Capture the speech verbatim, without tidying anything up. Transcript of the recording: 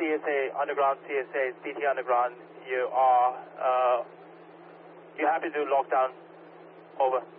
S A, underground C S A, D T underground. You are, uh, you happy to lock down? Over.